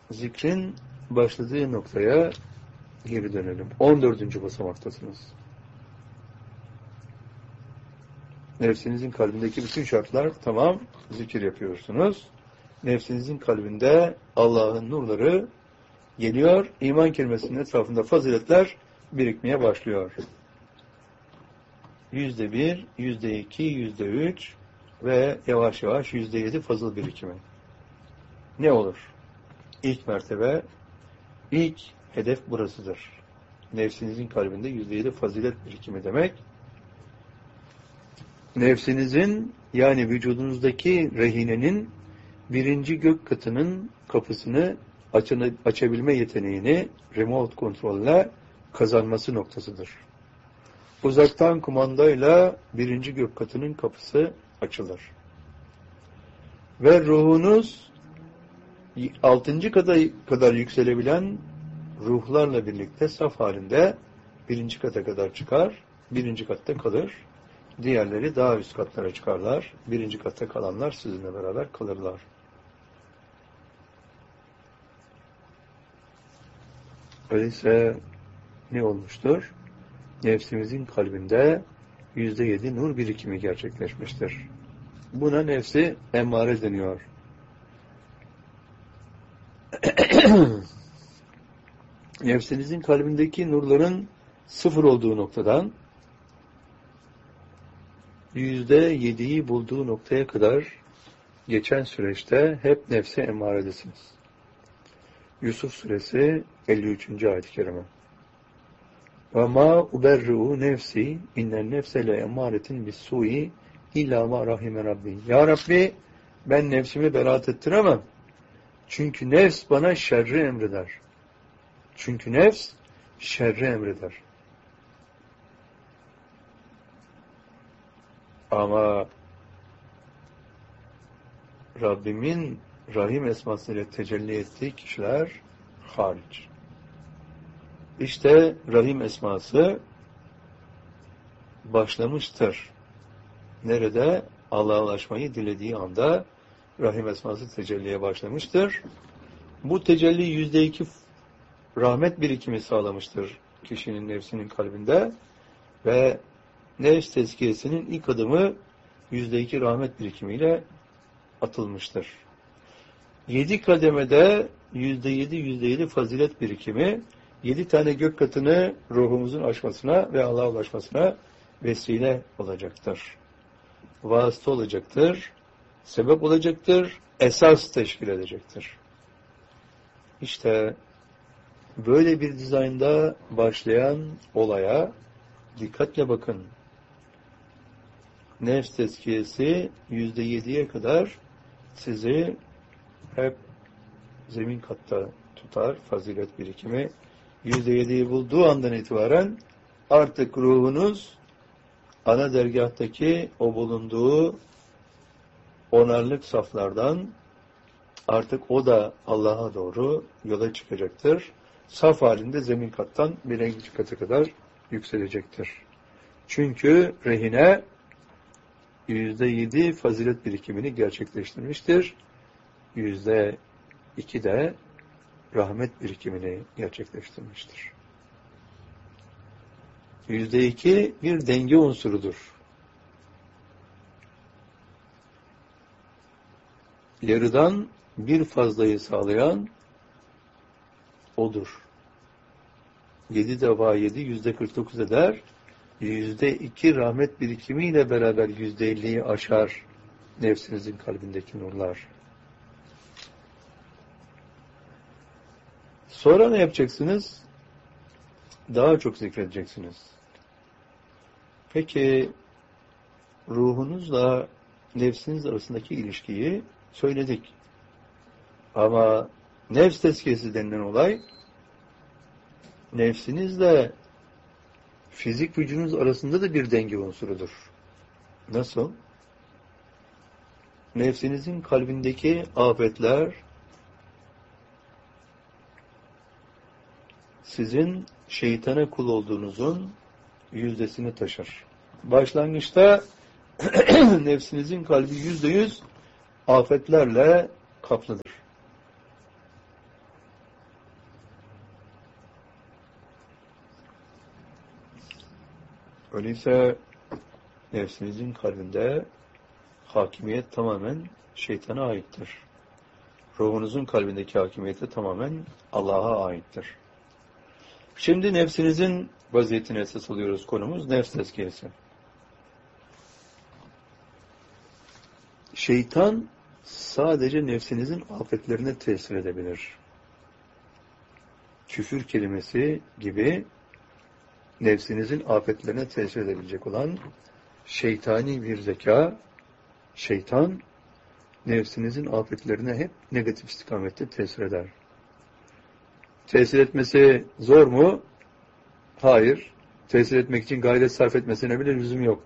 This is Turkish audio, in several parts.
zikrin başladığı noktaya geri dönelim. 14. basamaktasınız. Nefsinizin kalbindeki bütün şartlar tamam, zikir yapıyorsunuz. Nefsinizin kalbinde Allah'ın nurları geliyor, iman kelimesinin etrafında faziletler birikmeye başlıyor. %1, %2, %3 ve yavaş yavaş %7 fazıl birikimi. Ne olur? İlk mertebe, ilk hedef burasıdır. Nefsinizin kalbinde %7 fazilet birikimi demek. Nefsinizin, yani vücudunuzdaki rehinenin birinci gök katının kapısını açabilme yeteneğini remote kontrolle kazanması noktasıdır. Uzaktan kumandayla birinci gök katının kapısı açılır. Ve ruhunuz 6. kadar yükselebilen ruhlarla birlikte saf halinde birinci kata kadar çıkar, birinci katta kalır. Diğerleri daha üst katlara çıkarlar. Birinci katta kalanlar sizinle beraber kalırlar. Öyleyse ne olmuştur? Nefsimizin kalbinde %7 nur birikimi gerçekleşmiştir. Buna nefsi emmare deniyor. Nefsinizin kalbindeki nurların sıfır olduğu noktadan %7'yi bulduğu noktaya kadar geçen süreçte hep nefse emmaredesiniz. Yusuf suresi 53. ayet-i kerime. وَمَا اُبَرِّعُ nefsi اِنَّ النَّفْسَ لَاَمَّارَةٍ بِالسُّوءِ اِلَّا مَا رَحِمَ رَبِّي. Ya Rabbi, ben nefsimi beraat ettiremem. Çünkü nefs bana şerri emreder. Çünkü nefs şerri emreder. Ama Rabbimin Rahim esmasıyla tecelli ettiği kişiler hariç. İşte Rahim esması başlamıştır. Nerede? Allah'a ulaşmayı dilediği anda Rahim esması tecelliye başlamıştır. Bu tecelli %2 rahmet birikimi sağlamıştır kişinin nefsinin kalbinde ve nefs tezkiyesinin ilk adımı %2 rahmet birikimiyle atılmıştır. 7 kademede %7 fazilet birikimi 7 tane gök katını ruhumuzun aşmasına ve Allah'a ulaşmasına vesile olacaktır. Vasıta olacaktır, sebep olacaktır, esas teşkil edecektir. İşte böyle bir dizaynda başlayan olaya dikkatle bakın. Nefs tezkiyesi %7'ye kadar sizi hep zemin katta tutar, fazilet birikimi. %7'yi bulduğu andan itibaren artık ruhunuz ana dergahtaki o bulunduğu onarlık saflardan artık o da Allah'a doğru yola çıkacaktır. Saf halinde zemin kattan birinci kata kadar yükselecektir. Çünkü rehine %7 fazilet birikimini gerçekleştirmiştir. %2 de rahmet birikimini gerçekleştirmiştir. %2 bir denge unsurudur. Yarıdan bir fazlayı sağlayan odur. 7 defa 7 %49 eder. %2 rahmet birikimiyle beraber %50'yi aşar nefsinizin kalbindeki nurlar. Sonra ne yapacaksınız? Daha çok zikredeceksiniz. Peki ruhunuzla nefsiniz arasındaki ilişkiyi söyledik. Ama nefs tezkiyesi denilen olay nefsinizle fizik vücudunuz arasında da bir denge unsurudur. Nasıl? Nefsinizin kalbindeki afetler sizin şeytana kul olduğunuzun yüzdesini taşır. Başlangıçta nefsinizin kalbi %100 afetlerle kaplıdır. Öyleyse nefsinizin kalbinde hakimiyet tamamen şeytana aittir. Ruhunuzun kalbindeki hakimiyet de tamamen Allah'a aittir. Şimdi nefsinizin vaziyetini esas alıyoruz. Konumuz nefs tezkiyesi. Şeytan sadece nefsinizin afetlerine tesir edebilir. Küfür kelimesi gibi nefsinizin afetlerine tesir edebilecek olan şeytani bir zeka, şeytan nefsinizin afetlerine hep negatif istikamette tesir eder. Tesir etmesi zor mu? Hayır. Tesir etmek için gayret sarf etmesine bile lüzum yok.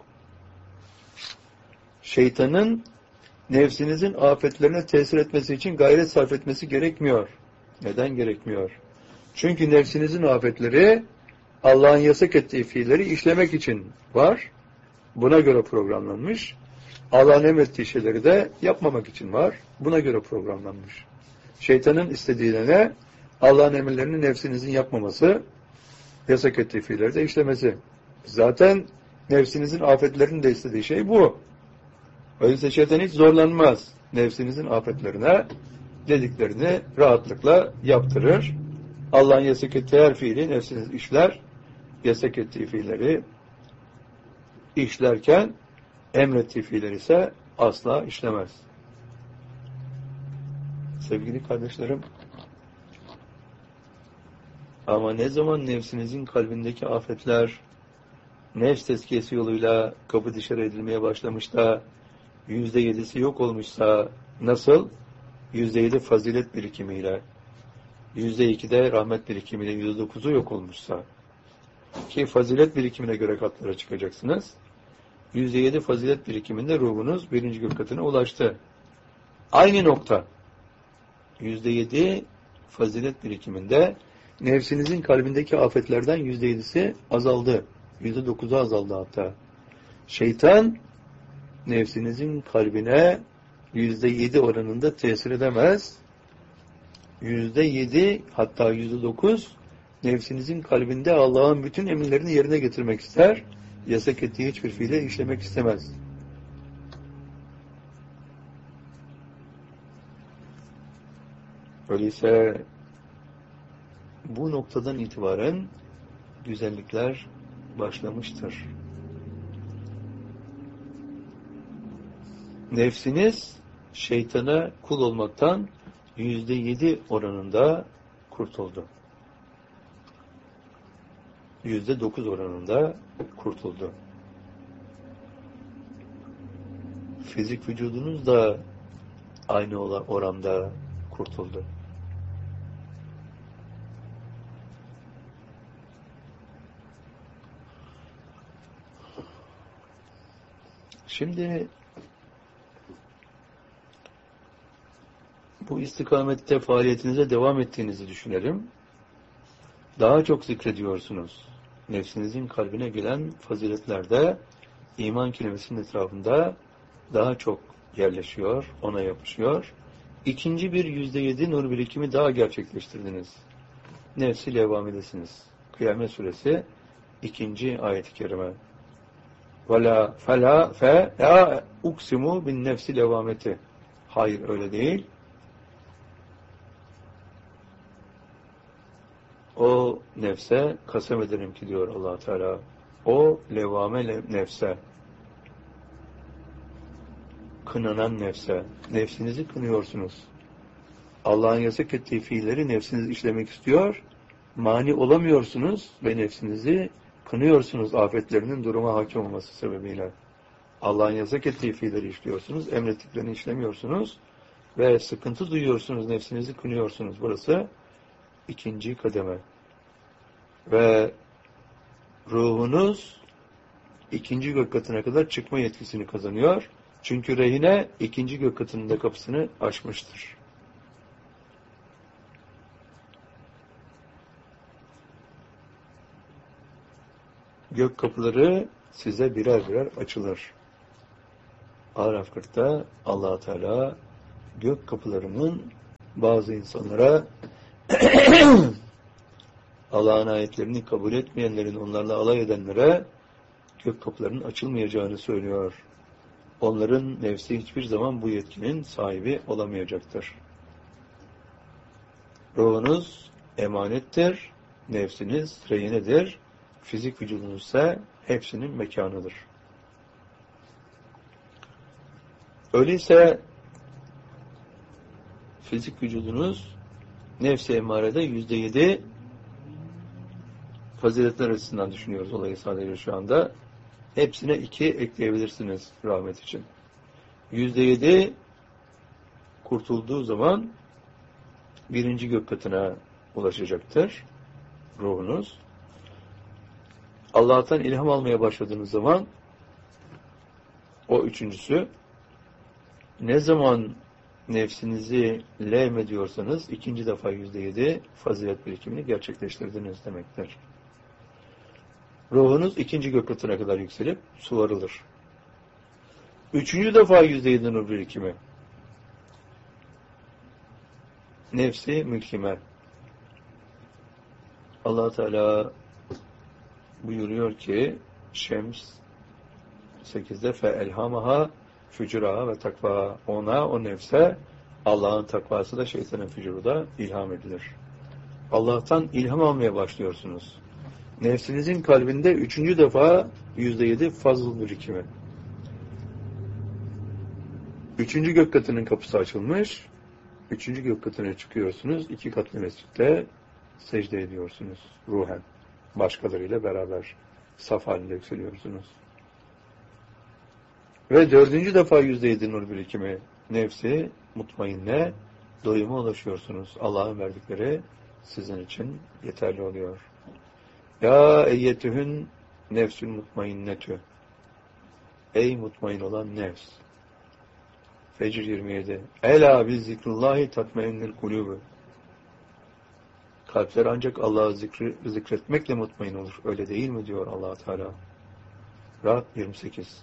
Şeytanın nefsinizin afetlerine tesir etmesi için gayret sarf etmesi gerekmiyor. Neden gerekmiyor? Çünkü nefsinizin afetleri Allah'ın yasak ettiği fiilleri işlemek için var. Buna göre programlanmış. Allah'ın emrettiği şeyleri de yapmamak için var. Buna göre programlanmış. Şeytanın istediğine ne? Allah'ın emirlerini nefsinizin yapmaması, yasak ettiği fiilleri de işlemesi. Zaten nefsinizin afetlerinin de istediği şey bu. Öyleyse şeytan hiç zorlanmaz. Nefsinizin afetlerine dediklerini rahatlıkla yaptırır. Allah'ın yasak ettiği her fiili nefsiniz işler. Yasak ettiği fiilleri işlerken emrettiği fiilleri ise asla işlemez. Sevgili kardeşlerim, ama ne zaman nefsinizin kalbindeki afetler nefs tezkiyesi yoluyla kapı dışarı edilmeye başlamış da %7'si yok olmuşsa nasıl? %7 fazilet birikimiyle, %2'de rahmet birikimiyle %9'u yok olmuşsa, ki fazilet birikimine göre katlara çıkacaksınız. %7 fazilet birikiminde ruhunuz 1. gök katına ulaştı. Aynı nokta. %7 fazilet birikiminde nefsinizin kalbindeki afetlerden %7'si azaldı. %9'u azaldı hatta. Şeytan nefsinizin kalbine %7 oranında tesir edemez. %7 hatta %9 nefsinizin kalbinde Allah'ın bütün emirlerini yerine getirmek ister. Yasak ettiği hiçbir fiile işlemek istemez. Öyleyse bu noktadan itibaren güzellikler başlamıştır. Nefsiniz şeytana kul olmaktan %7 oranında kurtuldu. %9 oranında kurtuldu. Fizik vücudunuz da aynı oranda kurtuldu. Şimdi bu istikamette faaliyetinize devam ettiğinizi düşünelim. Daha çok zikrediyorsunuz. Nefsinizin kalbine gelen faziletlerde iman kelimesinin etrafında daha çok yerleşiyor, ona yapışıyor. İkinci bir %7 nur birikimi daha gerçekleştirdiniz. Nefs-i levvamedesiniz. Kıyamet suresi 2. ayet-i kerime. وَلَا فَلَا فَلَا اُقْسِمُ بِالنَّفْسِ levvameti. Hayır, öyle değil. O nefse kasem ederim ki diyor Allah Teala. O levvame nefse, kınanan nefse, nefsinizi kınıyorsunuz. Allah'ın yasak ettiği fiilleri nefsiniz işlemek istiyor, mani olamıyorsunuz ve nefsinizi kınıyorsunuz afetlerinin duruma hakim olması sebebiyle. Allah'ın yasak ettiği fiilleri işliyorsunuz, emrettiklerini işlemiyorsunuz ve sıkıntı duyuyorsunuz, nefsinizi kınıyorsunuz. Burası 2. kademe. Ve ruhunuz 2. gök katına kadar çıkma yetkisini kazanıyor. Çünkü rehine 2. gök katının da kapısını açmıştır. Gök kapıları size birer birer açılır. Araf 40'ta Allah Teala gök kapılarının bazı insanlara Allah'ın ayetlerini kabul etmeyenlerin, onlarla alay edenlere gök kapılarının açılmayacağını söylüyor. Onların nefsi hiçbir zaman bu yetkinin sahibi olamayacaktır. Ruhunuz emanettir, nefsiniz rehinedir, fizik vücudunuz ise hepsinin mekanıdır. Öyleyse fizik vücudunuz nefs-i emarede %7 faziletler açısından düşünüyoruz olayı sadece şu anda. Hepsine 2 ekleyebilirsiniz rahmet için. %7 kurtulduğu zaman birinci gök katına ulaşacaktır ruhunuz. Allah'tan ilham almaya başladığınız zaman o üçüncüsü, ne zaman nefsinizi lehmediyorsanız ikinci defa %7 fazilet birikimini gerçekleştirdiniz demektir. Ruhunuz ikinci gök katına kadar yükselip suvarılır. Üçüncü defa %7 nur birikimi. Nefsi mülkime. Allah Teala buyuruyor ki Şems 8'de فَاَلْهَمَهَا fücuraha ve takva, ona, o nefse Allah'ın takvası da şeytanın fücuru da ilham edilir. Allah'tan ilham almaya başlıyorsunuz. Nefsinizin kalbinde üçüncü defa %7 fazıl birikimi. Üçüncü gök katının kapısı açılmış. Üçüncü gök katına çıkıyorsunuz. 2 katlı mescitte secde ediyorsunuz ruhen. Başkalarıyla beraber saf halinde yükseliyorsunuz. Ve 4. defa %7 nur birikimi, nefsi mutmainne, doyuma ulaşıyorsunuz. Allah'ın verdikleri sizin için yeterli oluyor. Ya eyyetühün nefsül mutmainnetü. Ey mutmain olan nefs. Fecr 27. Ela bi zikrullahi tatmainnil kulûbü. Kalpler ancak Allah'ı zikretmekle mutmain olur. Öyle değil mi diyor Allah Teala. Ra'd 28.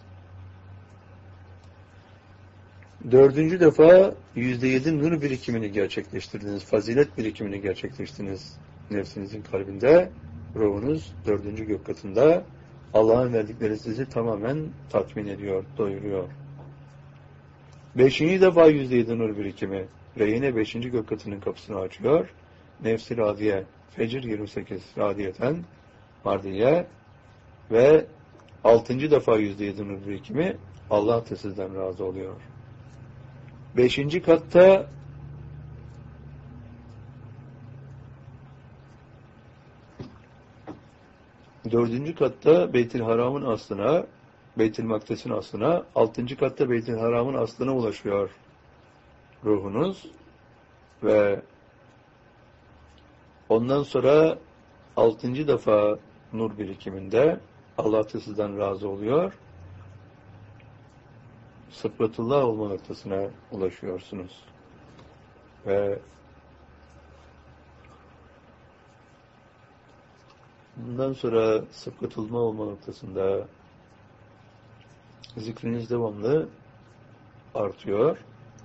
4. defa %7 nur birikimini gerçekleştirdiniz. Fazilet birikimini gerçekleştirdiniz. Nefsinizin kalbinde, ruhunuz 4. gök katında. Allah'ın verdikleri sizi tamamen tatmin ediyor, doyuruyor. 5. defa %7 nur birikimi. Ve yine 5. gök katının kapısını açıyor. Nefs-i radiye. Fecr 28. Radiyeten, mardiye. Ve 6. defa %7 nur birikimi. Allah da sizden razı oluyor. 5. katta dördüncü katta Beyt-i Haram'ın aslına, Beyt-i Makdes'in aslına, 6. katta Beyt-i Haram'ın aslına ulaşıyor ruhunuz ve ondan sonra 6. defa nur birikiminde Allah da sizden razı oluyor. Sıfratullah olma noktasına ulaşıyorsunuz. Ve bundan sonra sıfratullah olma noktasında zikriniz devamlı artıyor.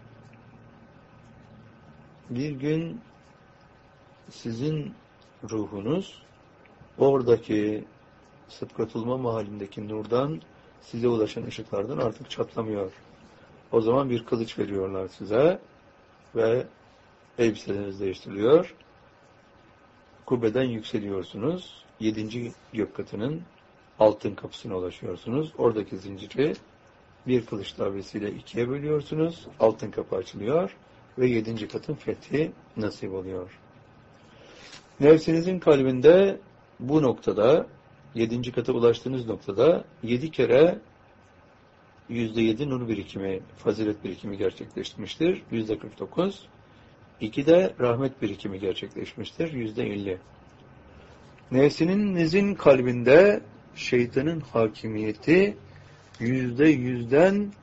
Bir gün sizin ruhunuz oradaki sıfratullah mahallindeki nurdan size ulaşan ışıklardan artık çatlamıyor. O zaman bir kılıç veriyorlar size ve elbiseleriniz değiştiriliyor. Kubbeden yükseliyorsunuz. 7. gök katının altın kapısına ulaşıyorsunuz. Oradaki zinciri bir kılıç darbesiyle 2'ye bölüyorsunuz. Altın kapı açılıyor ve 7. katın fethi nasip oluyor. Nefsinizin kalbinde bu noktada 7. kata ulaştığınız noktada 7 kere %7 nur birikimi, fazilet birikimi gerçekleşmiştir. %49. 2 de rahmet birikimi gerçekleşmiştir. %50. Nefsinizin kalbinde şeytanın hakimiyeti %100'den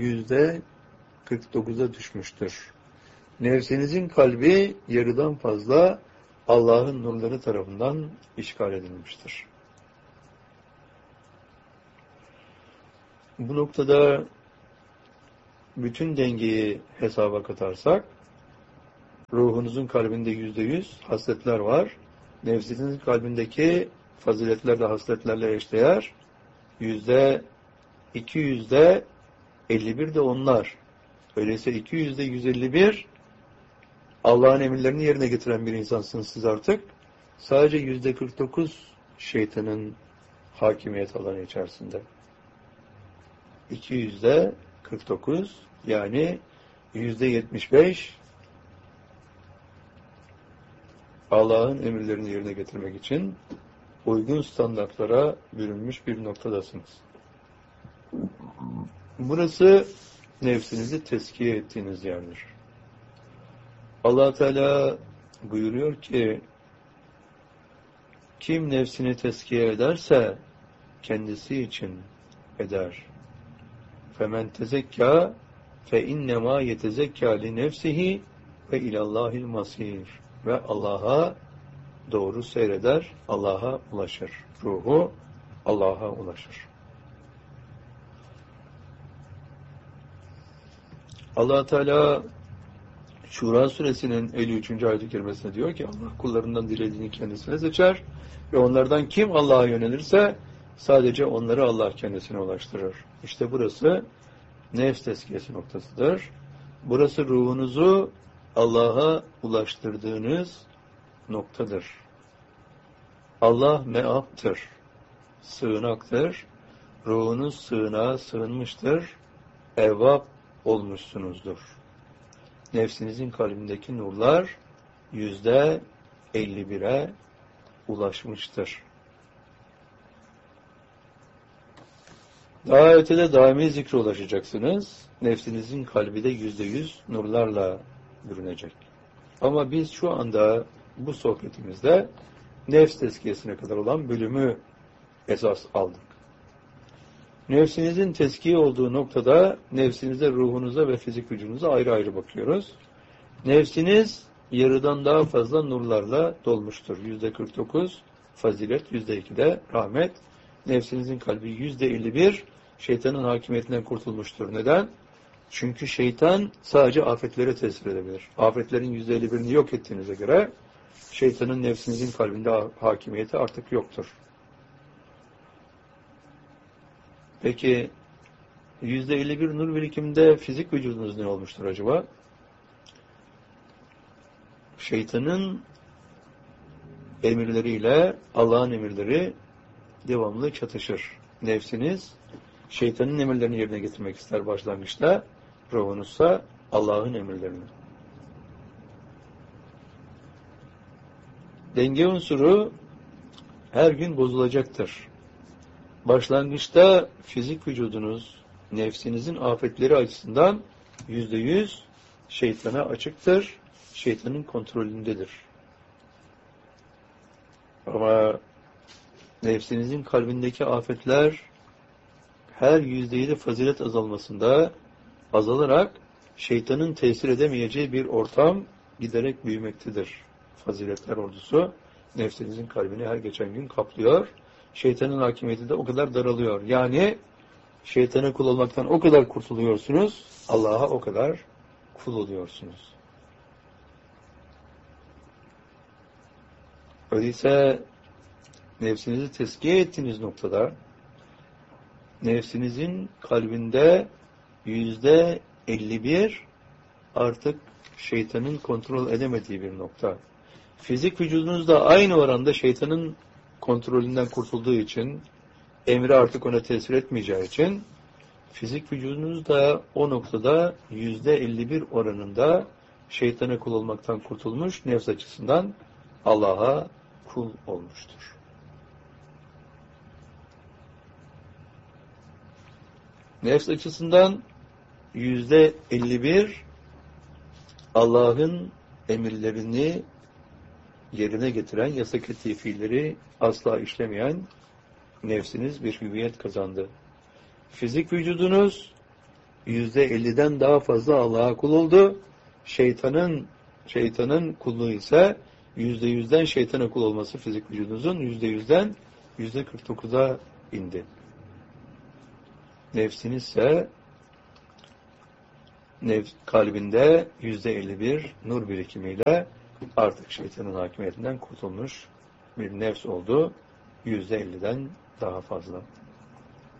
%49'a düşmüştür. Nefsinizin kalbi yarıdan fazla Allah'ın nurları tarafından işgal edilmiştir. Bu noktada bütün dengeyi hesaba katarsak, ruhunuzun kalbinde %100 hasletler var. Nefsinizin kalbindeki faziletler de hasletlerle eşdeğer. %200'de 51 de onlar. Öyleyse 200'de 151 Allah'ın emirlerini yerine getiren bir insansınız siz artık. Sadece %49 şeytanın hakimiyet alanı içerisinde. 200'de 49 yani %75 Allah'ın emirlerini yerine getirmek için uygun standartlara bürünmüş bir noktadasınız. Burası nefsinizi tezkiye ettiğiniz yerdir. Allah Teala buyuruyor ki kim nefsini tezkiye ederse kendisi için eder. Femen tezekka fe innema yetezekka li nefsihi ve ilallahil masir. Ve Allah'a doğru seyreder, Allah'a ulaşır. Ruhu Allah'a ulaşır. Allah Teala Şura suresinin 53. ayet-i kerimesinde diyor ki Allah kullarından dilediğini kendisine seçer ve onlardan kim Allah'a yönelirse sadece onları Allah kendisine ulaştırır. İşte burası nefs tezkiyesi noktasıdır. Burası ruhunuzu Allah'a ulaştırdığınız noktadır. Allah meaptır, sığınaktır. Ruhunuz sığınağa sığınmıştır. Evvap olmuşsunuzdur. Nefsinizin kalbindeki nurlar %51'e ulaşmıştır. Daha ötede daimi zikre ulaşacaksınız. Nefsinizin kalbi de %100 nurlarla bürünecek. Ama biz şu anda bu sohbetimizde nefs tezkiyesine kadar olan bölümü esas aldık. Nefsinizin tezkiye olduğu noktada nefsinize, ruhunuza ve fizik vücudunuza ayrı ayrı bakıyoruz. Nefsiniz yarıdan daha fazla nurlarla dolmuştur. %49 fazilet, %2'de rahmet. Nefsinizin kalbi %51 şeytanın hakimiyetinden kurtulmuştur. Neden? Çünkü şeytan sadece afetlere tesir edebilir. Afetlerin %51'ini yok ettiğinize göre şeytanın nefsinizin kalbinde hakimiyeti artık yoktur. Peki %51 nur birikiminde fizik vücudunuz ne olmuştur acaba? Şeytanın emirleriyle Allah'ın emirleri devamlı çatışır. Nefsiniz şeytanın emirlerini yerine getirmek ister başlangıçta, ruhunuzsa Allah'ın emirlerini. Denge unsuru her gün bozulacaktır. Başlangıçta fizik vücudunuz, nefsinizin afetleri açısından %100 şeytana açıktır, şeytanın kontrolündedir. Ama nefsinizin kalbindeki afetler her %7 fazilet azalmasında azalarak şeytanın tesir edemeyeceği bir ortam giderek büyümektedir. Faziletler ordusu nefsinizin kalbini her geçen gün kaplıyor. Şeytanın hakimiyeti de o kadar daralıyor. Yani şeytana kul olmaktan o kadar kurtuluyorsunuz, Allah'a o kadar kul oluyorsunuz. Öyleyse nefsinizi tezkiye ettiğiniz noktada nefsinizin kalbinde %51 artık şeytanın kontrol edemediği bir nokta. Fizik vücudunuz da aynı oranda şeytanın kontrolünden kurtulduğu için, emri artık ona tesir etmeyeceği için, fizik vücudunuz da o noktada %51 oranında şeytana kul olmaktan kurtulmuş, nefs açısından Allah'a kul olmuştur. Nefs açısından %51 Allah'ın emirlerini yerine getiren, yasak ettiği fiilleri asla işlemeyen nefsiniz bir hüviyet kazandı. Fizik vücudunuz %50'den daha fazla Allah'a kul oldu. Şeytanın kulluğu ise %100'den şeytana kul olması fizik vücudunuzun %100'den %49'a indi. Nefsiniz ise kalbinde %51 nur birikimiyle artık şeytanın hakimiyetinden kurtulmuş bir nefs oldu. %50'den daha fazla.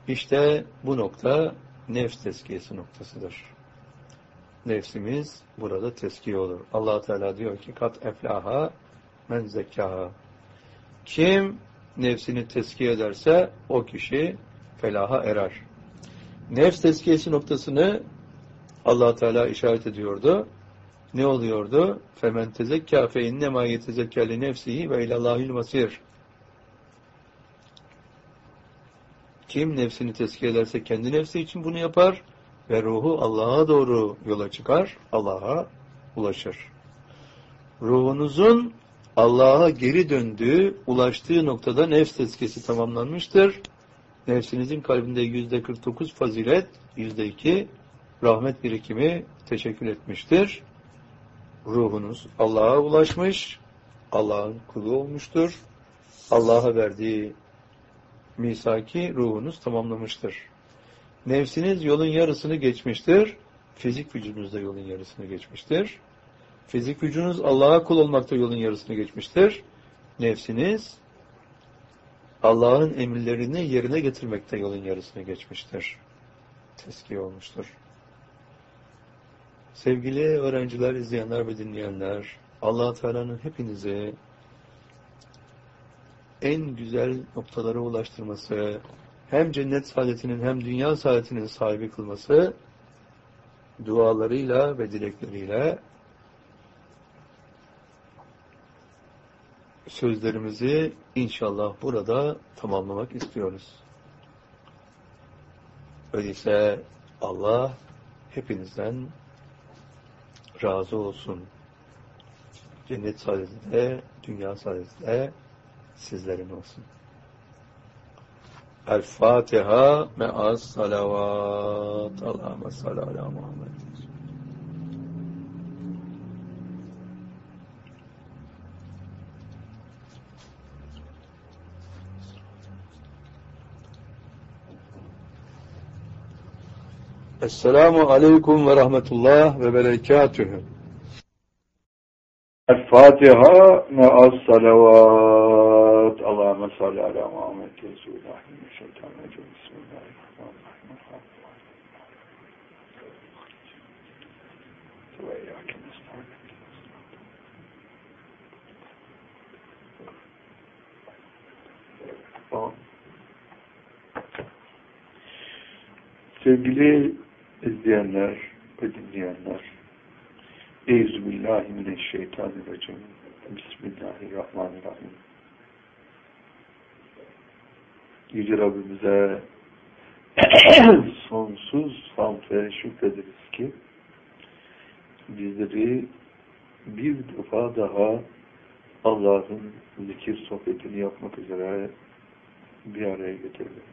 İşte bu nokta nefs tezkiyesi noktasıdır. Nefsimiz burada tezkiye olur. Allah Teala diyor ki kat eflaha men zekkaha. Kim nefsini tezkiye ederse o kişi felaha erer. Nefs tezkiyesi noktasını Allah Teala işaret ediyordu. Ne oluyordu? Femen tezekka fe innema yetezekka li nefsihi ve ilallahil masir. Kim nefsini tezkiye ederse kendi nefsi için bunu yapar ve ruhu Allah'a doğru yola çıkar, Allah'a ulaşır. Ruhunuzun Allah'a geri döndüğü, ulaştığı noktada nefs tezkiyesi tamamlanmıştır. Nefsinizin kalbinde %49 fazilet, %2 rahmet birikimi teşekkül etmiştir. Ruhunuz Allah'a ulaşmış, Allah'ın kulu olmuştur. Allah'a verdiği misaki ruhunuz tamamlamıştır. Nefsiniz yolun yarısını geçmiştir. Fizik vücudunuz da yolun yarısını geçmiştir. Fizik vücudunuz Allah'a kul olmakta yolun yarısını geçmiştir. Nefsiniz Allah'ın emirlerini yerine getirmekte yolun yarısını geçmiştir. Tezkiye olmuştur. Sevgili öğrenciler, izleyenler ve dinleyenler, Allah Teala'nın hepinizi en güzel noktalara ulaştırması, hem cennet saadetinin hem dünya saadetinin sahibi kılması dualarıyla ve dilekleriyle sözlerimizi inşallah burada tamamlamak istiyoruz. Öyleyse Allah hepinizden razı olsun. Cennet saadeti de, dünya saadeti de sizlerin olsun. El-Fatiha me'as salavat. Allahümme salli ala Muhammed. Esselamu aleyküm ve rahmetullah ve berekatühü. El-Fatiha me'as salavat. Allahümme salli ala Muhammed. Bismillahirrahmanirrahim. Sevgili izleyenler ve dinleyenler, Euzubillahimineşşeytanirracim. Bismillahirrahmanirrahim. Yüce Rabbimize sonsuz hamd ve şükrederiz ki bizleri bir defa daha Allah'ın zikir sohbetini yapmak üzere bir araya getirdi.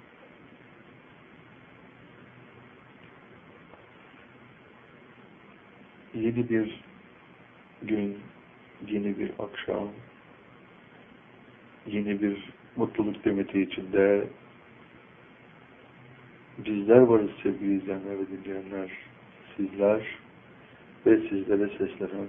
Yeni bir gün, yeni bir akşam, yeni bir mutluluk demeti içinde bizler varız sevgili izleyenler ve dinleyenler. Sizler ve sizlere seslenen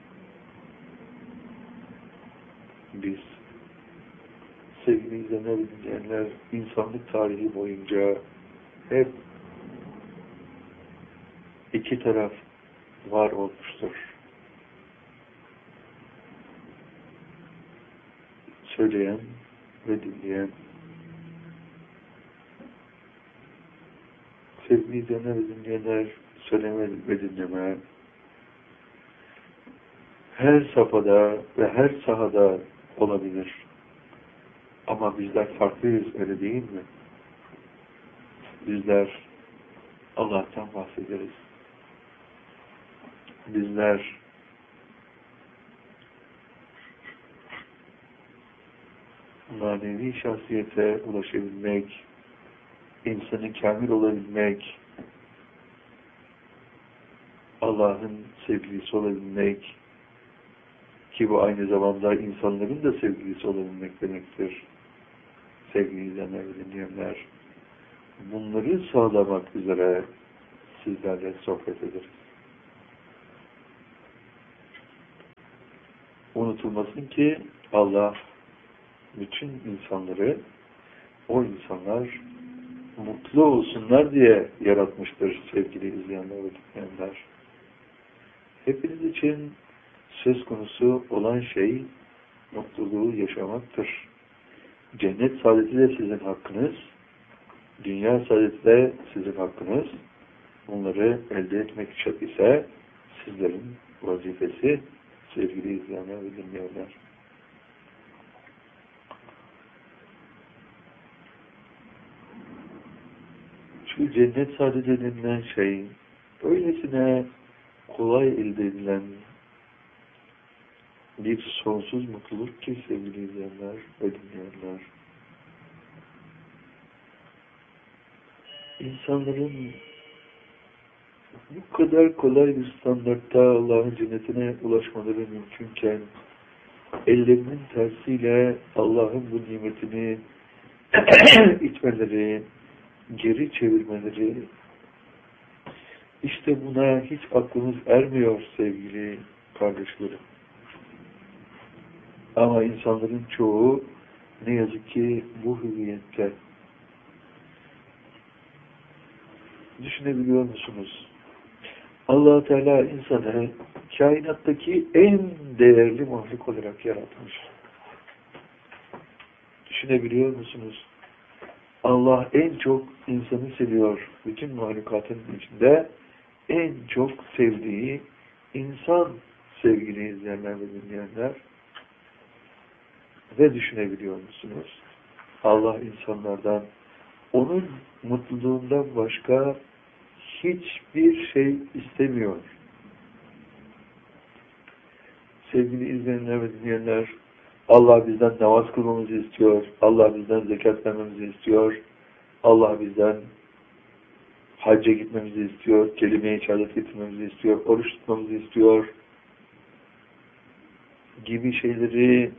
biz. Sevgili izleyenler ve dinleyenler, insanlık tarihi boyunca hep iki taraf var olmuştur. Söyleyen ve dinleyen. Sevgili izleyenler ve dinleyenler, söyleme ve dinleme her safhada ve her sahada olabilir. Ama bizler farklıyız, öyle değil mi? Bizler Allah'tan bahsederiz. Bizler manevi şahsiyete ulaşabilmek, insanın kamil olabilmek, Allah'ın sevgilisi olabilmek, ki bu aynı zamanda insanların da sevgilisi olabilmek demektir. Sevgili izleyenler ve dinleyenler, bunları sağlamak üzere sizlerle sohbet ederiz. Unutulmasın ki Allah bütün insanları, o insanlar mutlu olsunlar diye yaratmıştır sevgili izleyenler ve dinleyenler. Hepiniz için söz konusu olan şey mutluluğu yaşamaktır. Cennet saadeti de sizin hakkınız, dünya saadeti de sizin hakkınız. Bunları elde etmek ise sizlerin vazifesi sevgili izleyenler ve dinleyenler. Şu cennet saadeti denilen şey öylesine kolay elde edilen bir sonsuz mutluluk ki sevgili izleyenler ve dinleyenler. İnsanların bu kadar kolay bir standartta Allah'ın cennetine ulaşmaları mümkünken ellerinin tersiyle Allah'ın bu nimetini içmeleri, geri çevirmeleri, işte buna hiç aklımız ermiyor sevgili kardeşlerim. Ama insanların çoğu ne yazık ki bu hüviyette. Düşünebiliyor musunuz? Allah Teala insanı kainattaki en değerli mahluk olarak yaratmış. Düşünebiliyor musunuz? Allah en çok insanı seviyor. Bütün mahlukatın içinde en çok sevdiği insan sevgili izleyenler ve dinleyenler. Ve düşünebiliyor musunuz? Allah insanlardan onun mutluluğundan başka hiçbir şey istemiyor. Sevgili izleyenler ve dinleyenler, Allah bizden namaz kılmamızı istiyor. Allah bizden zekat vermemizi istiyor. Allah bizden hacca gitmemizi istiyor. Kelime-i şehadet getirmemizi istiyor. Oruç tutmamızı istiyor. Gibi şeyleri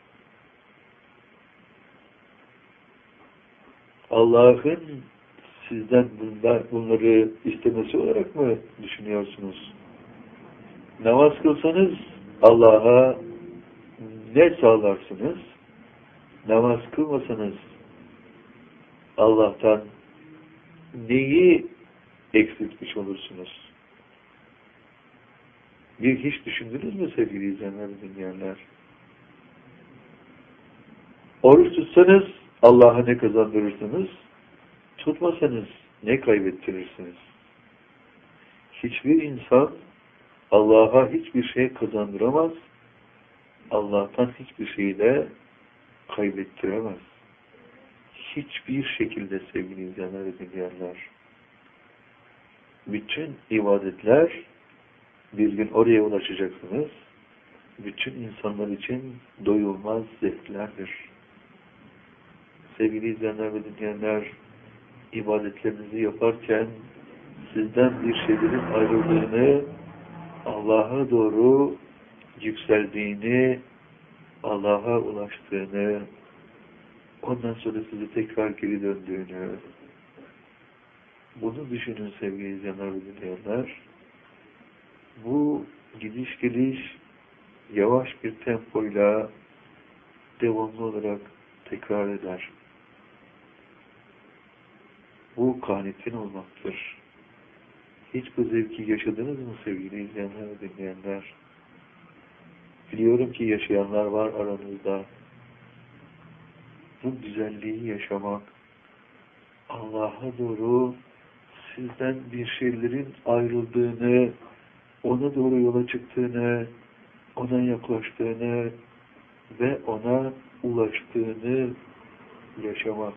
Allah'ın sizden bunları istemesi olarak mı düşünüyorsunuz? Namaz kılsanız Allah'a ne sağlarsınız? Namaz kılmasanız Allah'tan neyi eksiltmiş olursunuz? Bir hiç düşündünüz mü sevgili izleyenler ve dinleyenler? Oruç tutsanız Allah'a ne kazandırırsınız? Tutmasanız ne kaybettirirsiniz? Hiçbir insan Allah'a hiçbir şey kazandıramaz, Allah'tan hiçbir şeyi de kaybettiremez. Hiçbir şekilde sevgili izleyenler ve dinleyenler. Bütün ibadetler bir gün oraya ulaşacaksınız. Bütün insanlar için doyulmaz zevklerdir. Sevgili izleyenler ve dinleyenler, ibadetlerinizi yaparken sizden bir şeylerin ayrıldığını, Allah'a doğru yükseldiğini, Allah'a ulaştığını, ondan sonra size tekrar geri döndüğünü, bunu düşünün sevgili izleyenler ve dinleyenler. Bu gidiş geliş yavaş bir tempoyla devamlı olarak tekrar eder. Bu kanitin olmaktır. Hiç bu zevki yaşadınız mı sevgili izleyenler ve dinleyenler? Biliyorum ki yaşayanlar var aranızda. Bu güzelliği yaşamak, Allah'a doğru sizden bir şeylerin ayrıldığını, ona doğru yola çıktığını, ona yaklaştığını ve ona ulaştığını yaşamak.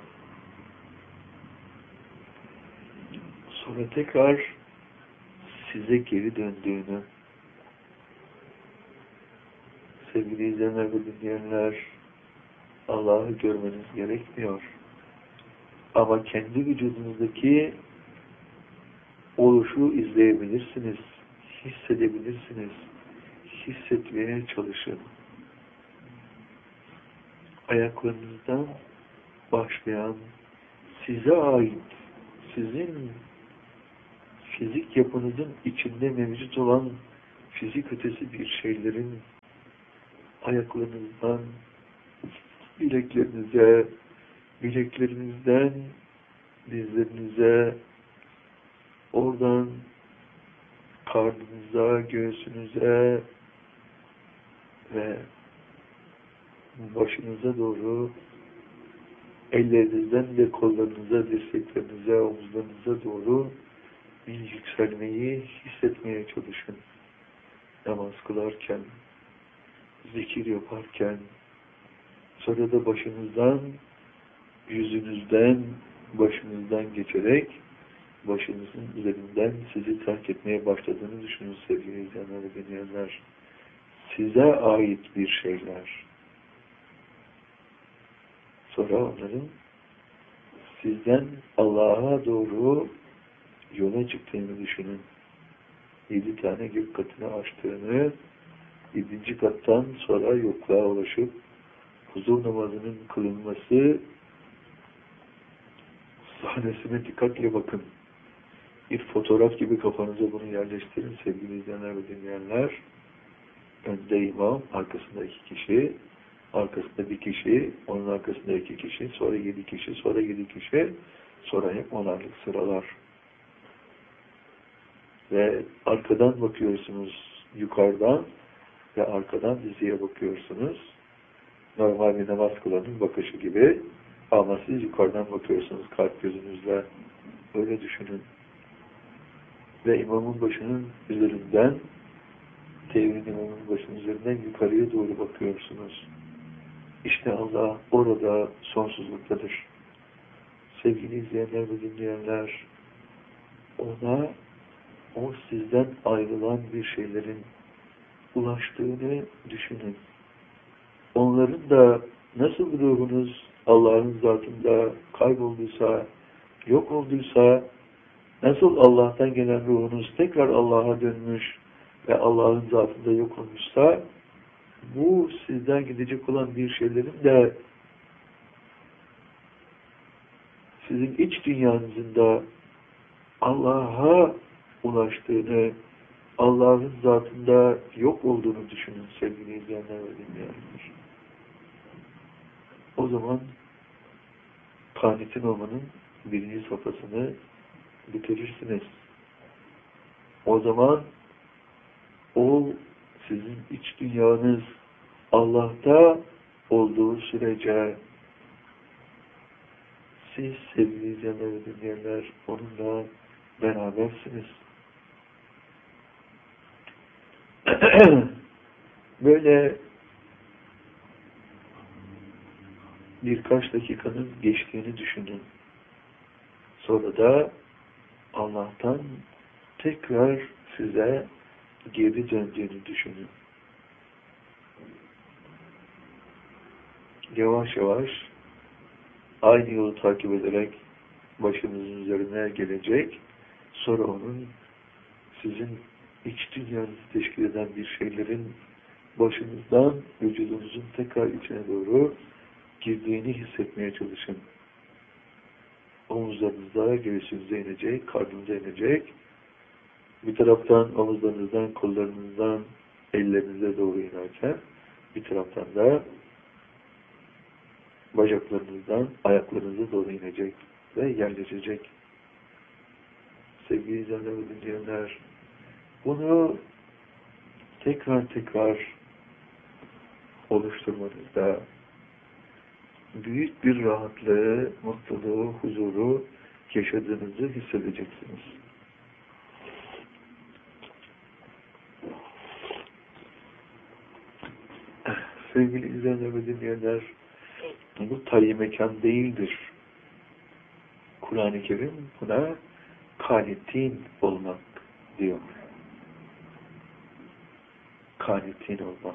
Sonra tekrar size geri döndüğünü, sevgili izleyenler ve dinleyenler, Allah'ı görmeniz gerekmiyor. Ama kendi vücudunuzdaki oluşu izleyebilirsiniz, hissedebilirsiniz, hissetmeye çalışın. Ayaklarınızdan başlayan, size ait, sizin fizik yapınızın içinde mevcut olan fizik ötesi bir şeylerin ayaklarınızdan bileklerinize, bileklerinizden dizlerinize, oradan karnınıza, göğsünüze ve başınıza doğru ellerinizden de kollarınıza, dirseklerinize, omuzlarınıza doğru bir yükselmeyi hissetmeye çalışın. Namaz kılarken, zikir yaparken, sonra da başınızdan, yüzünüzden, başınızdan geçerek başınızın üzerinden sizi terk etmeye başladığını düşünün sevgili izleyenler ve dinleyenler. Size ait bir şeyler. Sonra onların sizden Allah'a doğru yola çıktığını düşünün. 7 tane gök katını açtığını, 7. kattan sonra yokluğa ulaşıp huzur namazının kılınması sahnesine dikkatle bakın. Bir fotoğraf gibi kafanıza bunu yerleştirin sevgili izleyenler ve dinleyenler. Önde imam, arkasında 2 kişi, arkasında 1 kişi, onun arkasında 2 kişi, sonra 7 kişi, sonra 7 kişi, sonra hep 10'arlık sıralar. Ve arkadan bakıyorsunuz yukarıdan ve arkadan diziye bakıyorsunuz. Normal bir namaz kılanın bakışı gibi, ama siz yukarıdan bakıyorsunuz kalp gözünüzle. Öyle düşünün. Ve imamın başının üzerinden, tevhid imamın başının üzerinden yukarıya doğru bakıyorsunuz. İşte Allah orada sonsuzluktadır. Sevgili izleyenler ve dinleyenler, ona o sizden ayrılan bir şeylerin ulaştığını düşünün. Onların da nasıl ruhunuz Allah'ın zatında kaybolduysa, yok olduysa, nasıl Allah'tan gelen ruhunuz tekrar Allah'a dönmüş ve Allah'ın zatında yok olmuşsa, bu sizden gidecek olan bir şeylerin de sizin iç dünyanızın da Allah'a ulaştığını, Allah'ın zatında yok olduğunu düşünün sevgili izleyenler ve dinleyenler. O zaman kanitin olmanın 1. safhasını bitirirsiniz. O zaman o sizin iç dünyanız Allah'ta olduğu sürece siz sevgili izleyenler ve dinleyenler onunla berabersiniz. Böyle birkaç dakikanın geçtiğini düşünün. Sonra da Allah'tan tekrar size geri döndüğünü düşünün. Yavaş yavaş aynı yolu takip ederek başınızın üzerine gelecek. Sonra onun sizin iç dünyanızı teşkil eden bir şeylerin başınızdan vücudunuzun tekrar içine doğru girdiğini hissetmeye çalışın. Omuzlarınızda, göğsünüze inecek, karnınıza inecek. Bir taraftan omuzlarınızdan, kollarınızdan, ellerinize doğru inerken, bir taraftan da bacaklarınızdan, ayaklarınıza doğru inecek ve yerleşecek. Sevgili izleyenler ve dinleyenler, bunu tekrar oluşturmanızda büyük bir rahatlığı, mutluluğu, huzuru yaşadığınızı hissedeceksiniz. Sevgili izleyenler ve dinleyenler, bu tayyi mekan değildir. Kur'an-ı Kerim buna kanitin olmak diyor. Kanitin olmak.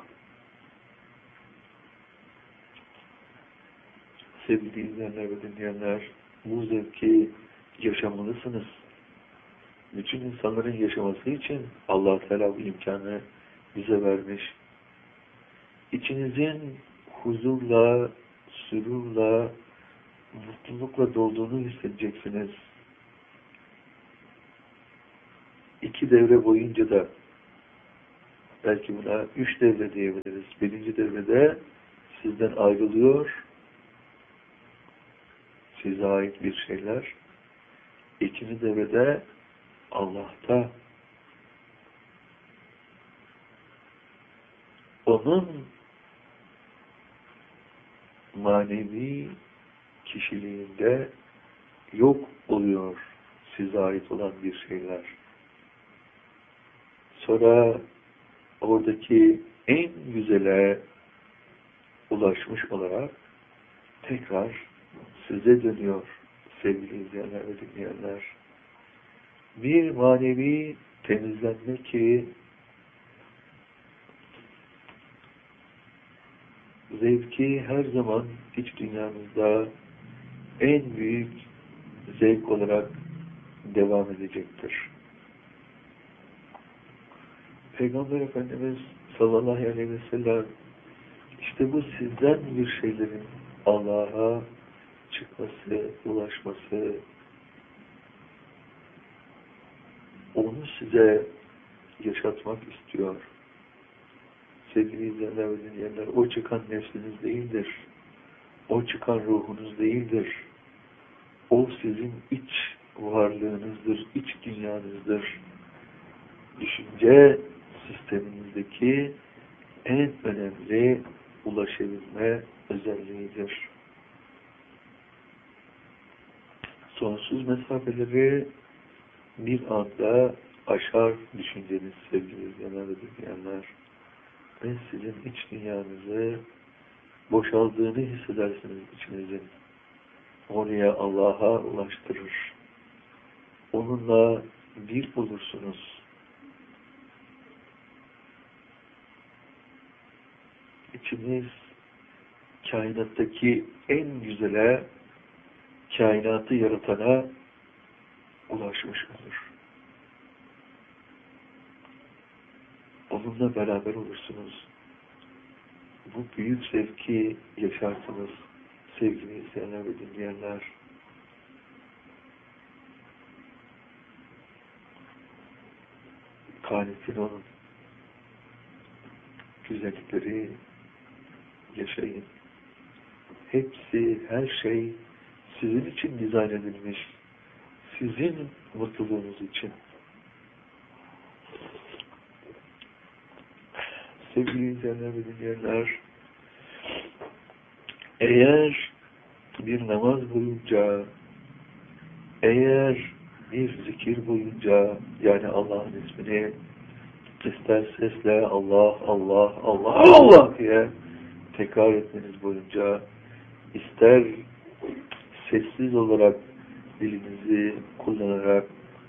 Sevgili izleyenler ve dinleyenler, bu zevki yaşamalısınız. Bütün insanların yaşaması için Allah-u Teala bu imkanı bize vermiş. İçinizin huzurla, sürurla, mutlulukla dolduğunu hissedeceksiniz. 2 devre boyunca da, belki buna 3 devre diyebiliriz. 1. devrede sizden ayrılıyor, size ait bir şeyler. İkinci devrede Allah'ta. Onun manevi kişiliğinde yok oluyor size ait olan bir şeyler. Sonra oradaki en güzele ulaşmış olarak tekrar size dönüyor sevgili izleyenler ve dinleyenler. Bir manevi temizlenme ki zevki her zaman iç dünyamızda en büyük zevk olarak devam edecektir. Peygamber Efendimiz sallallahu aleyhi ve sellem işte bu sizden bir şeylerin Allah'a çıkması, ulaşması, onu size yaşatmak istiyor. Sevgili izleyenler ve dinleyenler, o çıkan nefsiniz değildir. O çıkan ruhunuz değildir. O sizin iç varlığınızdır, iç dünyanızdır. Düşünce sisteminizdeki en önemli ulaşabilme özelliğidir. Sonsuz mesafeleri bir anda aşar düşünceniz sevgili izleyenler ve dinleyenler. Ve sizin iç dünyanızı boşaldığını hissedersiniz içinizin. Oraya Allah'a ulaştırır. Onunla bir olursunuz. İçiniz kainattaki en güzele, kainatı yaratana ulaşmış olur. Onunla beraber olursunuz. Bu büyük zevki yaşarsınız sevgili izleyenler ve dinleyenler. Kainatın onun güzellikleri yaşayın. Hepsi, her şey sizin için dizayn edilmiş. Sizin mutluluğunuz için. Sevgili izleyenler ve dinleyenler, eğer bir namaz boyunca, eğer bir zikir boyunca, yani Allah'ın ismini ister sesle Allah, Allah, Allah, Allah diye tekrar etmeniz boyunca, ister sessiz olarak dilinizi kullanarak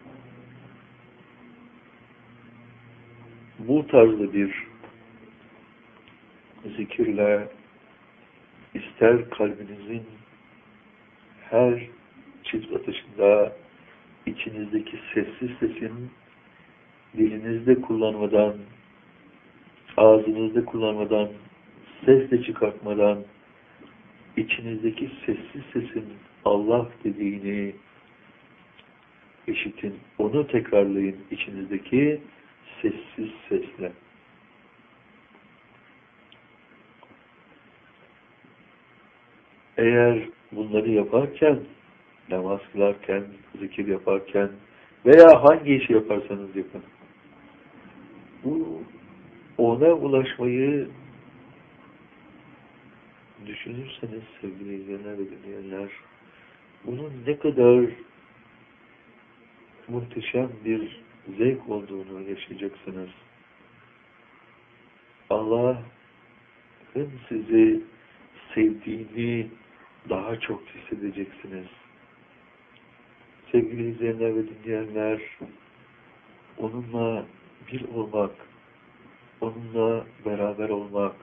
bu tarzda bir zikirle, ister kalbinizin her çift atışında içinizdeki sessiz sesin dilinizde kullanmadan, ağzınızda kullanmadan, ses de çıkartmadan içinizdeki sessiz sesin Allah dediğini işitin. Onu tekrarlayın içinizdeki sessiz sesle. Eğer bunları yaparken, namaz kılarken, zikir yaparken veya hangi işi yaparsanız yapın, bu ona ulaşmayı düşünürseniz sevgili izleyenler ve dinleyenler, bunun ne kadar muhteşem bir zevk olduğunu yaşayacaksınız. Allah'ın sizi sevdiğini daha çok hissedeceksiniz. Sevgili izleyenler ve dinleyenler, onunla bir olmak, onunla beraber olmak,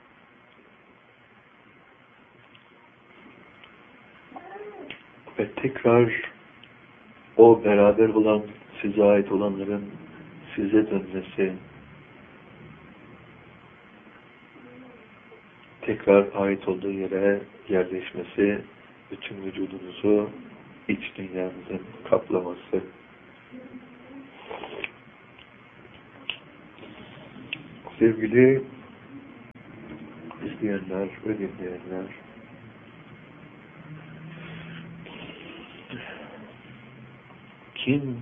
ve tekrar o beraber olan, size ait olanların size dönmesi, tekrar ait olduğu yere yerleşmesi, bütün vücudunuzu, iç dünyanızın kaplaması. Sevgili izleyenler ve dinleyenler, Kim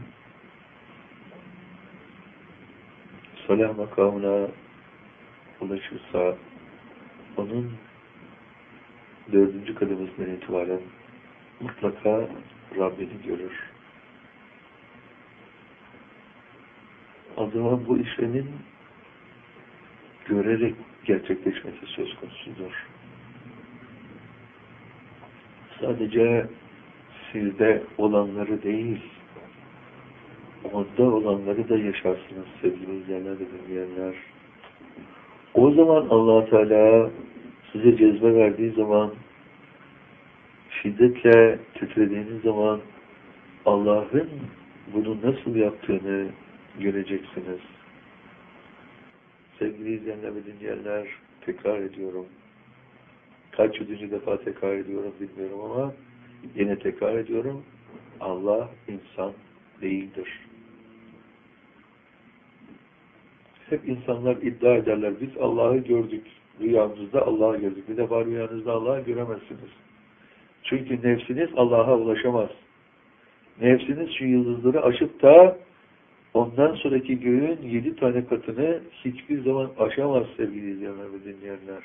salah makamına ulaşırsa onun 4. kademesinden itibaren mutlaka Rabbini görür. O zaman bu işlemin görerek gerçekleşmesi söz konusudur. Sadece sizde olanları değil, onda olanları da yaşarsınız sevgili izleyenler ve dinleyenler. O zaman Allah Teala size cezbe verdiği zaman, şiddetle titrediğiniz zaman Allah'ın bunu nasıl yaptığını göreceksiniz. Sevgili izleyenler ve dinleyenler, tekrar ediyorum. Kaç yüzüncü defa tekrar ediyorum bilmiyorum ama yine tekrar ediyorum. Allah insan değildir. Hep insanlar iddia ederler. Biz Allah'ı gördük. Rüyamızda Allah'ı gördük. Bir defa rüyanızda Allah'ı göremezsiniz. Çünkü nefsiniz Allah'a ulaşamaz. Nefsiniz şu yıldızları aşıp da ondan sonraki göğün 7 tane katını hiçbir zaman aşamaz sevgili izleyenler ve dinleyenler.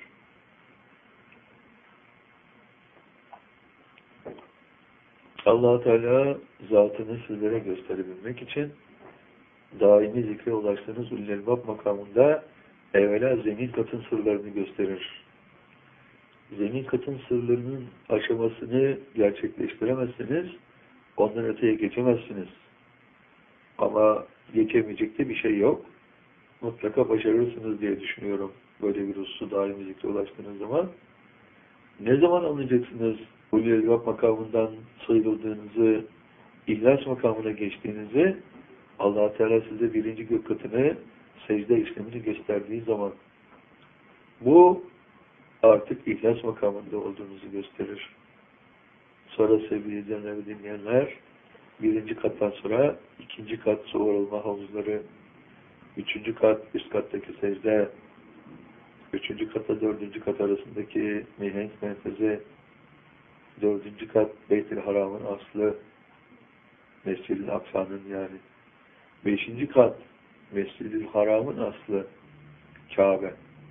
Allah Teala zatını sizlere gösterebilmek için daimi zikre ulaştığınız Ulul Elbab makamında evvela zemin katın sırlarını gösterir. Zemin katın sırlarının aşamasını gerçekleştiremezsiniz, ondan öteye geçemezsiniz. Ama geçemeyecek de bir şey yok. Mutlaka başarırsınız diye düşünüyorum. Böyle bir hususu daimi zikre ulaştığınız zaman. Ne zaman anlayacaksınız Ulul Elbab makamından sıyrıldığınızı, İhlas makamına geçtiğinizi? Allah Teala size 1. gök katını, secde işlemini gösterdiği zaman. Bu artık İhlas makamında olduğunuzu gösterir. Sonra sevgili izleyenler ve dinleyenler, 1. kattan sonra 2. kat soğurulma havuzları, 3. kat üst kattaki secde, 3. katla 4. kat arasındaki mihenk menfeze, 4. kat Beyt-i Haram'ın aslı, Mescid-i Aksa'nın yani. 5. kat Mescid-i Haram'ın aslı, Kabe.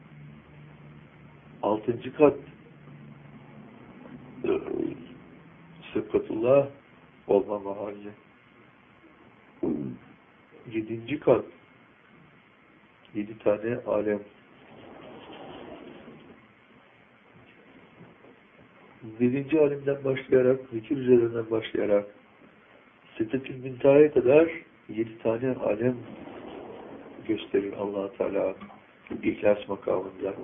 6. kat Sıfkatullah olma mahalli. 7. kat 7 tane alem. 1. alemden başlayarak, zikir üzerinden başlayarak Siddetül Münteha'ya kadar 7 tane alem gösterir Allah Teala İhlas makamında.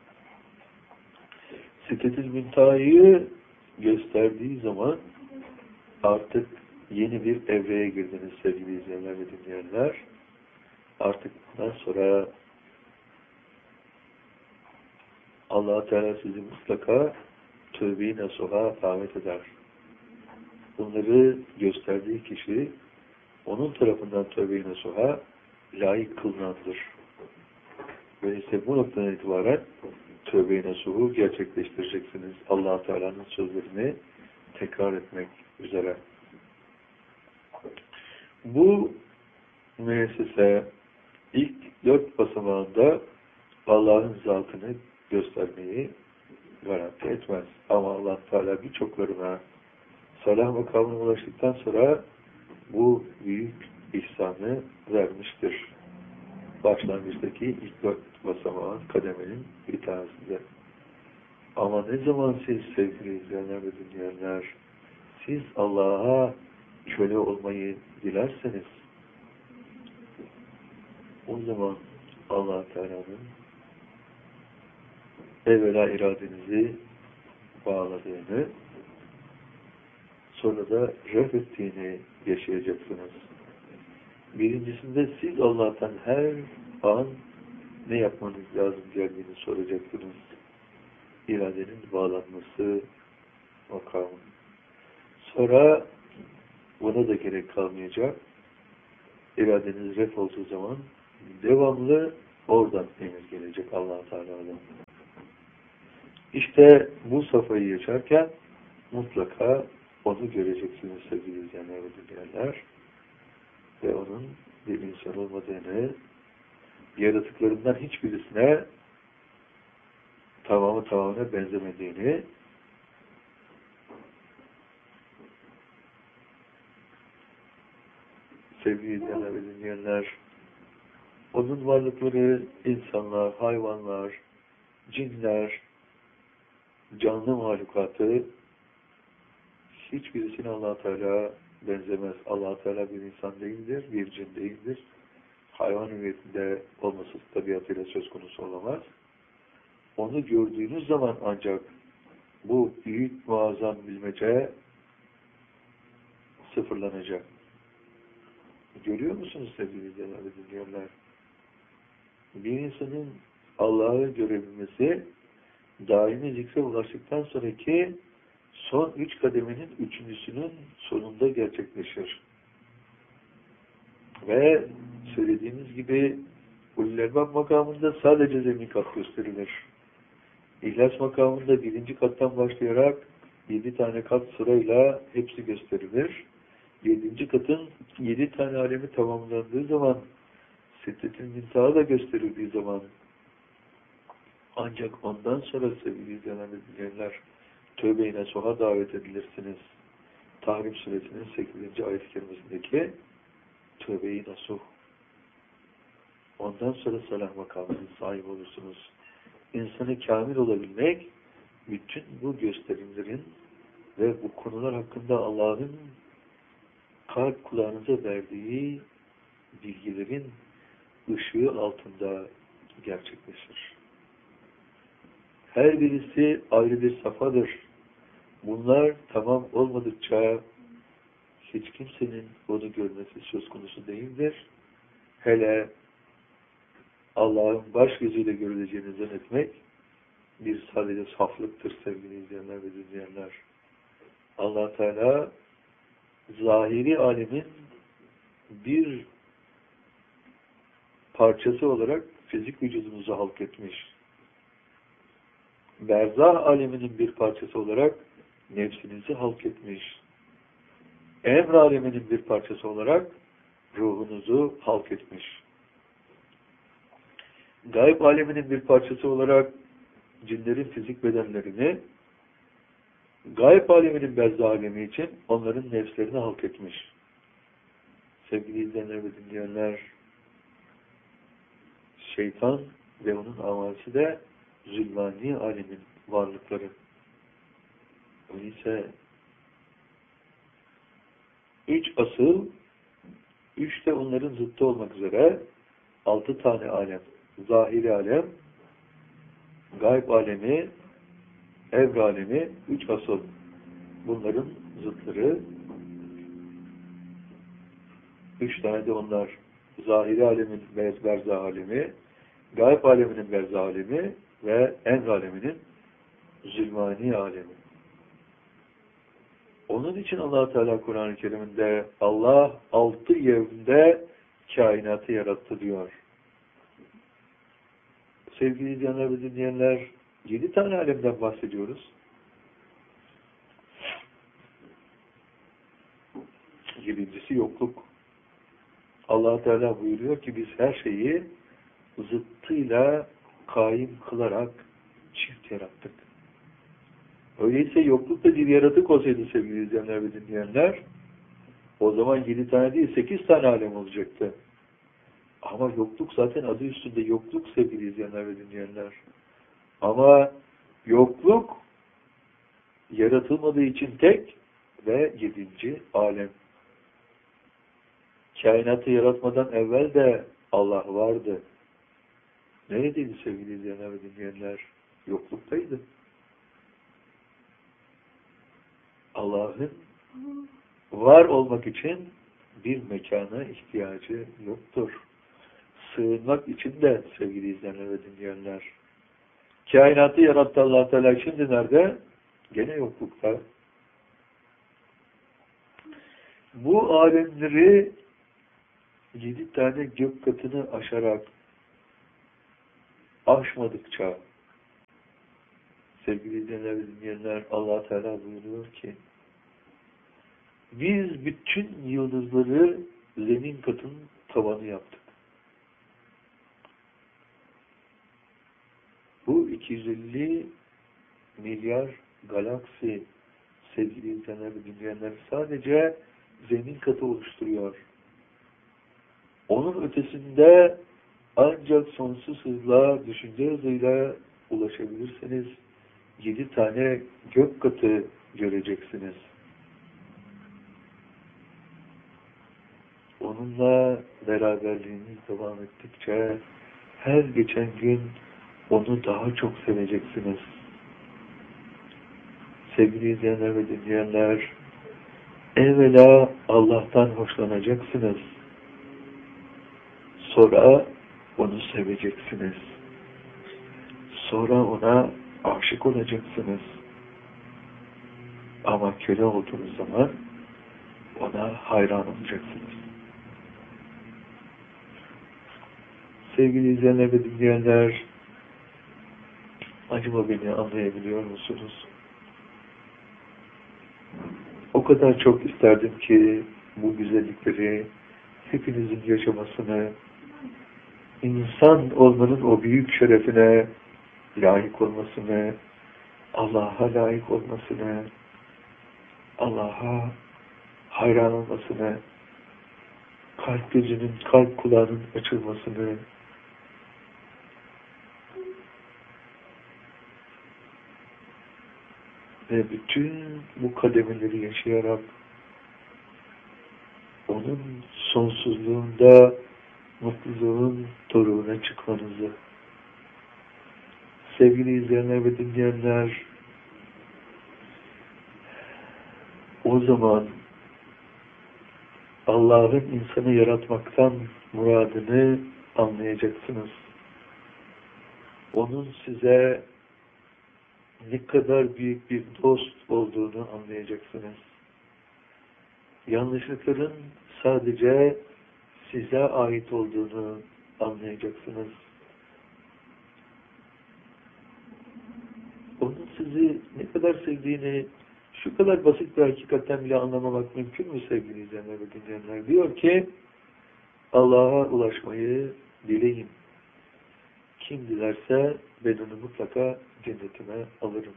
Siddetül Münteha'yı gösterdiği zaman artık yeni bir evreye girdiniz sevgili izleyenler ve dinleyenler. Artık bundan sonra Allah Teala sizi mutlaka tövbe-i nasuha davet eder. Bunları gösterdiği kişi onun tarafından tövbe-i nasuha layık kılınandır. Böylece bu noktadan itibaren tövbe-i nasuhu gerçekleştireceksiniz. Allah Teala'nın sözlerini tekrar etmek üzere. Bu müessese ilk 4 basamağında Allah'ın zatını göstermeyi garanti etmez. Ama Allah Teala birçoklarına salah makamına ulaştıktan sonra bu büyük ihsanı vermiştir. Başlangıçtaki ilk 4 basamağın kademenin bir tanesinde. Ama ne zaman siz sevgili izleyenler ve dinleyenler, siz Allah'a köle olmayı dilerseniz, o zaman Allah Teala'nın evvela iradenizi bağladığını, sonra da refettiğini yaşayacaksınız. Birincisinde siz Allah'tan her an ne yapmanız lazım geldiğini soracaksınız. İradenin bağlanması makamı. Sonra buna da gerek kalmayacak. İradeniz ref olduğu zaman devamlı oradan emir gelecek Allah Teala'dan. İşte bu safhayı yaşarken mutlaka onu göreceksiniz sevgili izleyenler ve dinleyenler. ve onun bir insan olmadığını, yaratıklarından hiçbirisine tamamına benzemediğini, sevgili izleyenler ve dinleyenler, onun varlıkları, insanlar, hayvanlar, cinler, canlı mahlukatı, hiçbirisine Allah-u Teala benzemez. Allah-u Teala bir insan değildir, bir cin değildir. Hayvan hüviyetinde olması tabiatıyla söz konusu olamaz. Onu gördüğünüz zaman ancak bu büyük muazzam bilmece sıfırlanacak. Görüyor musunuz sevgili izleyenler ve dinleyenler? Bir insanın Allah'ı görebilmesi daimi zikre ulaştıktan sonraki son 3 kademenin 3.'sünün sonunda gerçekleşir. Ve söylediğimiz gibi Ulul Elbab makamında sadece zemin kat gösterilir. İhlas makamında 1. kattan başlayarak 7 tane kat sırayla hepsi gösterilir. 7. katın 7 tane alemi tamamlandığı zaman, Siddetül Müntehâ da gösterildiği zaman, ancak ondan sonra sevgili izleyenler ve dinleyenler, tövbe-i nasuha davet edilirsiniz. Tahrim suresinin 8. ayet-i kerimesindeki tövbe-i nasuh. Ondan sonra salah makamının sahibi olursunuz. İnsanı kamil olabilmek, bütün bu gösterimlerin ve bu konular hakkında Allah'ın kalp kulağınıza verdiği bilgilerin ışığı altında gerçekleşir. Her birisi ayrı bir safadır. Bunlar tamam olmadıkça hiç kimsenin onu görmesi söz konusu değildir. Hele Allah'ın baş gözüyle görüleceğini zannetmek bir sadece saflıktır sevgili izleyenler ve dinleyenler. Allah Teala zahiri alemin bir parçası olarak fizik vücudunuzu halk etmiş. Berzah aleminin bir parçası olarak nefsinizi halk etmiş. Emr aleminin bir parçası olarak ruhunuzu halk etmiş. Gayb aleminin bir parçası olarak cinlerin fizik bedenlerini, gayb aleminin berzah alemi için onların nefslerini halk etmiş. Sevgili izleyenler ve dinleyenler, şeytan ve onun avası da zulmani alemin varlıkları. Öyleyse 3 asıl, 3 de onların zıttı olmak üzere 6 tane alem. Zahiri alem, gayb alemi, evr alemi, 3 asıl. Bunların zıtları 3 tane de onlar. Zahiri alemin berzah alemi, gayb aleminin berzah alemi ve emr aleminin zulmani alemi. Onun için Allah Teala Kur'an-ı Kerim'inde Allah 6 yevmde kainatı yarattı diyor. Sevgili izleyenler ve dinleyenler, 7 tane alemden bahsediyoruz. Birincisi yokluk. Allah Teala buyuruyor ki biz her şeyi zıttıyla kaim kılarak çift yarattık. Öyleyse yokluk da bir yaratık olsaydı sevgili izleyenler ve dinleyenler, o zaman 7 tane değil 8 tane alem olacaktı. Ama yokluk zaten adı üstünde yokluk sevgili izleyenler ve dinleyenler. Ama yokluk yaratılmadığı için tek ve 7. alem. Kainatı yaratmadan evvel de Allah vardı. Neredeydi sevgili izleyenler ve dinleyenler? Yokluktaydı. Allah'ın var olmak için bir mekana ihtiyacı yoktur. Sığınmak için de sevgili izleyenler ve dinleyenler. Kainatı yarattı Allah Teala, şimdi nerede? Gene yoklukta. Bu alemleri 7 tane gök katını aşarak aşmadıkça sevgili izleyenler ve dinleyenler, Allah Teala buyuruyor ki biz bütün yıldızları zemin katının tavanı yaptık. Bu 250 milyar galaksi sevgili izleyenler ve dinleyenler sadece zemin katı oluşturuyor. Onun ötesinde ancak sonsuz hızla, düşünce hızıyla ulaşabilirsiniz. 7 tane gök katı göreceksiniz. Onunla beraberliğiniz devam ettikçe her geçen gün onu daha çok seveceksiniz. Sevgili izleyenler ve dinleyenler, evvela Allah'tan hoşlanacaksınız. Sonra onu seveceksiniz. Sonra ona aşık olacaksınız. Ama köle olduğunuz zaman ona hayran olacaksınız. Sevgili izleyenler ve dinleyenler, acaba beni anlayabiliyor musunuz? O kadar çok isterdim ki bu güzellikleri hepinizin yaşamasını, insan olmanın o büyük şerefine layık olmasını, Allah'a layık olmasını, Allah'a hayran olmasını, kalp gözünün, kalp kulağının açılmasını, ve bütün bu kademeleri yaşayarak onun sonsuzluğunda mutluluğun doruğuna çıkmanızı. Sevgili izleyenler ve dinleyenler, o zaman Allah'ın insanı yaratmaktan muradını anlayacaksınız. Onun size ne kadar büyük bir dost olduğunu anlayacaksınız. Yanlışlıkların sadece size ait olduğunu anlayacaksınız. Onun sizi ne kadar sevdiğini şu kadar basit bir hakikaten bile anlamamak mümkün mü sevgili izleyenler ve dinleyenler? Diyor ki, Allah'a ulaşmayı dileyin. Kim dilerse ben onu mutlaka cennetime alırım.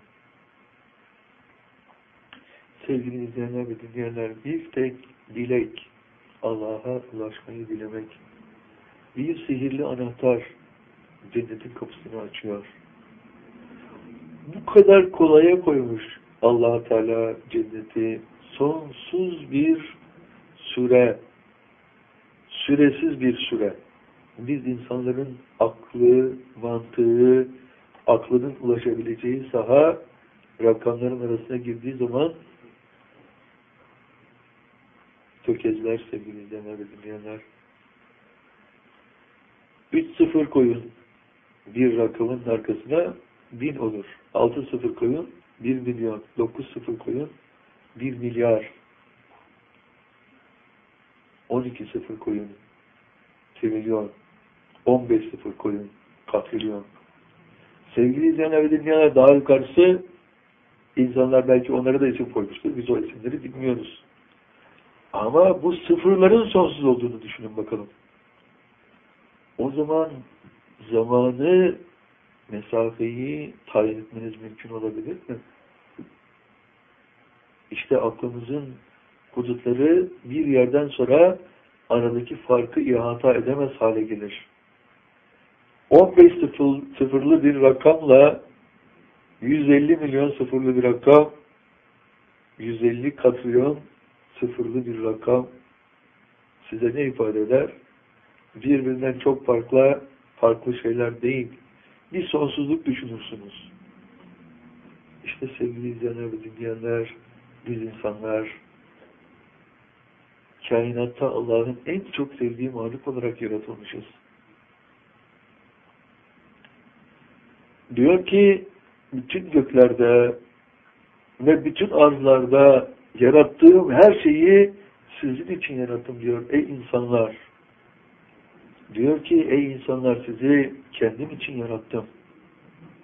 Sevgili izleyenler ve dinleyenler, bir tek dilek, Allah'a ulaşmayı dilemek. Bir sihirli anahtar cennetin kapısını açıyor. Bu kadar kolaya koymuş Allah Teala cenneti, sonsuz bir süre, süresiz bir süre. Biz insanların aklı, mantığı, aklının ulaşabileceği saha rakamların arasına girdiği zaman tökezler sevgili izleyenler ve dinleyenler. 3 sıfır koyun bir rakamın arkasına 1000 olur. 6 sıfır koyun 1 milyon. 9 sıfır koyun 1 milyar. 12 sıfır koyun trilyon. 15 sıfır koyun katrilyon. Sevgili izleyenler ve dinleyenler, daha yukarısı insanlar belki onlara da isim koymuştur. Biz o isimleri bilmiyoruz. Ama bu sıfırların sonsuz olduğunu düşünün bakalım. O zaman zamanı, mesafeyi tayin etmeniz mümkün olabilir mi? İşte aklımızın hudutları bir yerden sonra aradaki farkı ihata edemez hale gelir. 15 sıfırlı bir rakamla 150 milyon sıfırlı bir rakam, 150 katrilyon sıfırlı bir rakam size ne ifade eder? Birbirinden çok farklı şeyler değil. Bir sonsuzluk düşünürsünüz. İşte sevgili izleyenler ve dinleyenler, biz insanlar kainatta Allah'ın en çok sevdiği mahluk olarak yaratılmışız. Diyor ki, bütün göklerde ve bütün arzlarda yarattığım her şeyi sizin için yarattım diyor ey insanlar. Diyor ki ey insanlar, sizi kendim için yarattım.